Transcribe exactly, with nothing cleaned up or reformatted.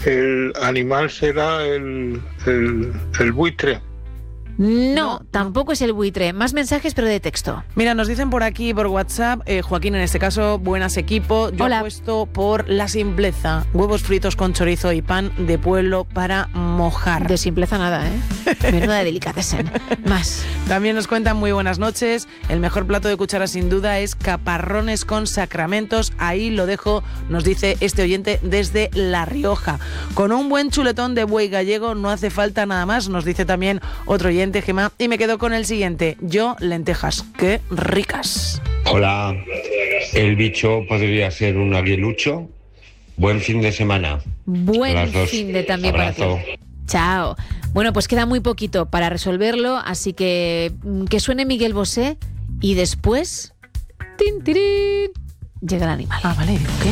El animal será el, el, el buitre. No, No, tampoco es el buitre. Más mensajes, pero de texto. Mira, nos dicen por aquí, por WhatsApp, eh, Joaquín, en este caso, buenas equipo. Yo Hola. apuesto por la simpleza. Huevos fritos con chorizo y pan de pueblo para mojar. De simpleza nada, ¿eh? Menuda delicatessen. Más. También nos cuentan muy buenas noches. El mejor plato de cuchara sin duda es caparrones con sacramentos. Ahí lo dejo, nos dice este oyente desde La Rioja. Con un buen chuletón de buey gallego no hace falta nada más, nos dice también otro oyente, Gemma. Y me quedo con el siguiente. Yo, lentejas. ¡Qué ricas! Hola, el bicho podría ser un aguilucho. Buen fin de semana. Buen Las dos. fin de también Abrazo. para ti. Chao. Bueno, pues queda muy poquito para resolverlo, así que mm, que suene Miguel Bosé y después... ¡Tin, tirín! Llega el animal. Ah, vale, digo, ¿qué?